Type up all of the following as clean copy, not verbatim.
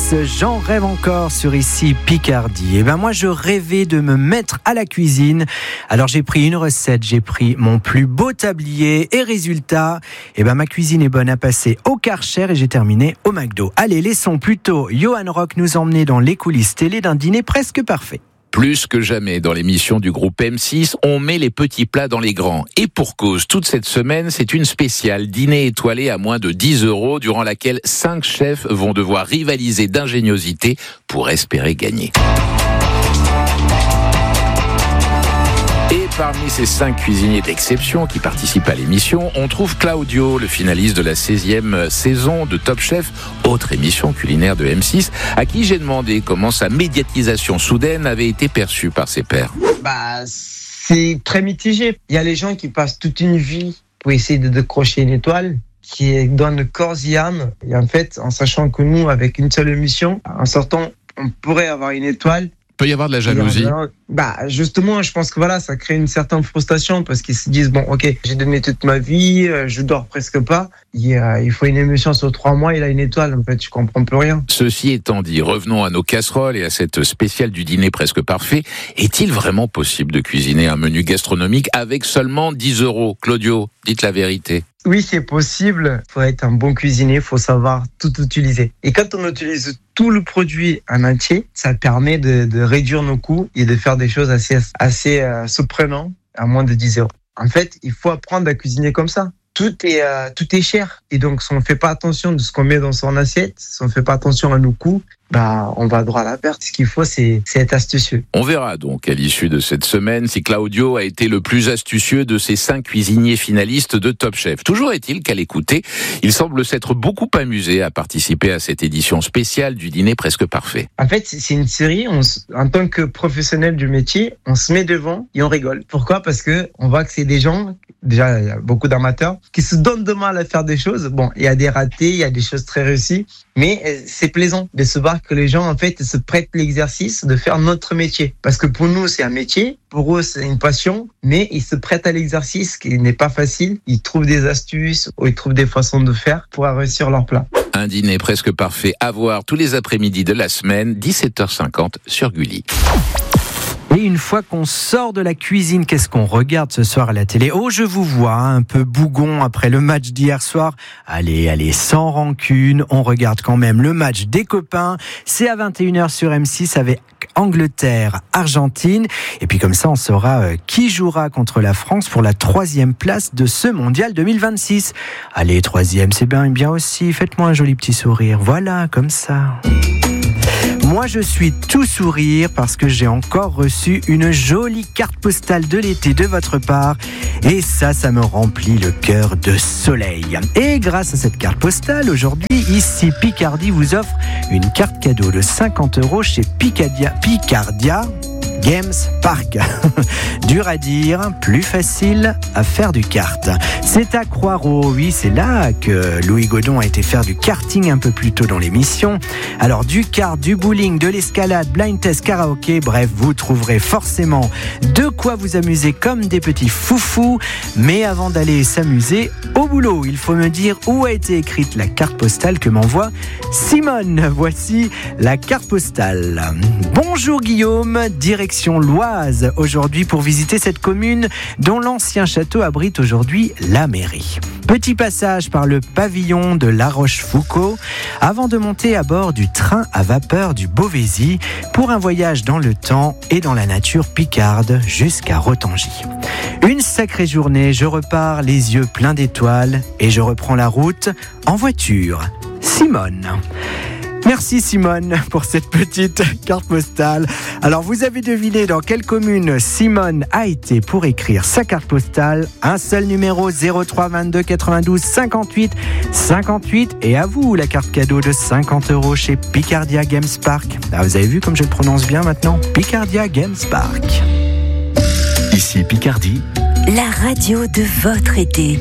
j'en rêve encore sur ici Picardie. Et ben moi je rêvais de me mettre à la cuisine. Alors j'ai pris une recette, j'ai pris mon plus beau tablier et résultat, et ben ma cuisine est bonne à passer au Karcher et j'ai terminé au McDo. Allez, laissons plutôt Johan Rock nous emmener dans les coulisses télé d'un dîner presque parfait. Plus que jamais dans l'émission du groupe M6, on met les petits plats dans les grands. Et pour cause, toute cette semaine, c'est une spéciale dîner étoilé à moins de 10 € durant laquelle 5 chefs vont devoir rivaliser d'ingéniosité pour espérer gagner. Et parmi ces 5 cuisiniers d'exception qui participent à l'émission, on trouve Claudio, le finaliste de la 16e saison de Top Chef, autre émission culinaire de M6, à qui j'ai demandé comment sa médiatisation soudaine avait été perçue par ses pairs. C'est très mitigé. Il y a les gens qui passent toute une vie pour essayer de décrocher une étoile, qui donnent corps et âme. Et en fait, en sachant que nous, avec une seule émission, en sortant, on pourrait avoir une étoile. Il peut y avoir de la jalousie. Justement, je pense que ça crée une certaine frustration parce qu'ils se disent, j'ai donné toute ma vie, je dors presque pas. Il faut une émission sur 3 mois, il a une étoile, en fait, je comprends plus rien. Ceci étant dit, revenons à nos casseroles et à cette spéciale du dîner presque parfait. Est-il vraiment possible de cuisiner un menu gastronomique avec seulement 10 €? Claudio, dites la vérité. Oui, c'est possible. Il faut être un bon cuisinier, il faut savoir tout utiliser. Et quand on utilise tout le produit en entier, ça permet de réduire nos coûts et de faire des choses assez surprenantes à moins de 10 €. En fait, il faut apprendre à cuisiner comme ça. Tout est cher. Et donc, si on ne fait pas attention de ce qu'on met dans son assiette, si on ne fait pas attention à nos coûts, on va droit à la perte. Ce qu'il faut, c'est être astucieux. On verra donc à l'issue de cette semaine si Claudio a été le plus astucieux de ces 5 cuisiniers finalistes de Top Chef. Toujours est-il qu'à l'écouter, il semble s'être beaucoup amusé à participer à cette édition spéciale du dîner presque parfait. En fait, c'est une série, en tant que professionnel du métier, on se met devant et on rigole. Pourquoi ? Parce que on voit que c'est des gens, déjà il y a beaucoup d'amateurs, qui se donnent de mal à faire des choses. Il y a des ratés, il y a des choses très réussies, mais c'est plaisant de se voir que les gens, en fait, se prêtent l'exercice de faire notre métier. Parce que pour nous, c'est un métier, pour eux, c'est une passion, mais ils se prêtent à l'exercice qui n'est pas facile. Ils trouvent des astuces ou ils trouvent des façons de faire pour réussir leur plat. Un dîner presque parfait à voir tous les après-midi de la semaine, 17h50 sur Gulli. Et une fois qu'on sort de la cuisine, qu'est-ce qu'on regarde ce soir à la télé ? Oh, je vous vois un peu bougon après le match d'hier soir. Allez, sans rancune, on regarde quand même le match des copains. C'est à 21h sur M6 avec Angleterre-Argentine. Et puis comme ça, on saura qui jouera contre la France pour la 3e place de ce mondial 2026. Allez, 3e, c'est bien aussi. Faites-moi un joli petit sourire. Voilà, comme ça. Moi, je suis tout sourire parce que j'ai encore reçu une jolie carte postale de l'été de votre part. Et ça me remplit le cœur de soleil. Et grâce à cette carte postale, aujourd'hui, ici, Picardie vous offre une carte cadeau de 50 € chez Picardia Games Park. Dur à dire, plus facile à faire du kart. C'est à Croix-Ros, oui, c'est là que Louis Godon a été faire du karting un peu plus tôt dans l'émission. Alors du kart, du bowling, de l'escalade, blind test, karaoké, bref, vous trouverez forcément de quoi vous amuser comme des petits foufous. Mais avant d'aller s'amuser au boulot, il faut me dire où a été écrite la carte postale que m'envoie Simone. Voici la carte postale. Bonjour Guillaume, direction l'Oise aujourd'hui pour visiter cette commune dont l'ancien château abrite aujourd'hui la mairie. Petit passage par le pavillon de La Rochefoucauld avant de monter à bord du train à vapeur du Beauvaisis pour un voyage dans le temps et dans la nature picarde jusqu'à Rotangy. Une sacrée journée, je repars les yeux pleins d'étoiles et je reprends la route en voiture. Simone. Merci Simone pour cette petite carte postale. Alors vous avez deviné dans quelle commune Simone a été pour écrire sa carte postale. Un seul numéro, 03 22 92 58 58. Et à vous la carte cadeau de 50 € chez Picardia Games Park. Ah, vous avez vu comme je le prononce bien maintenant ? Picardia Games Park. Ici Picardie, la radio de votre été.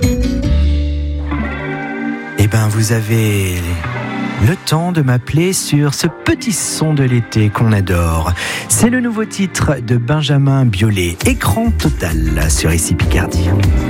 Eh ben vous avez le temps de m'appeler sur ce petit son de l'été qu'on adore. C'est le nouveau titre de Benjamin Biolay, Écran total sur ici Picardie.